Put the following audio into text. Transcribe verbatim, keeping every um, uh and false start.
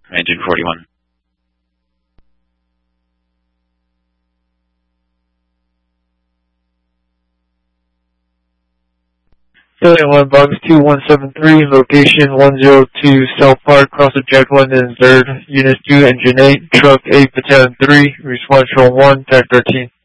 engine forty-one. Salient one Bugs two one seven three, location one zero two South Park, cross object London third, Unit two, Engine eight, Truck eight, Battalion three, response from one, Tech thirteen.